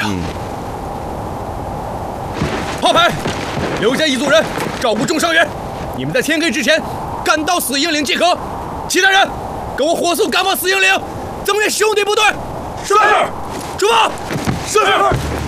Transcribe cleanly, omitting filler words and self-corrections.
炮排，留下一组人照顾重伤员。你们在天黑之前赶到死营岭即可。其他人，跟我火速赶往死营岭，增援兄弟部队。 是。 出发。 是。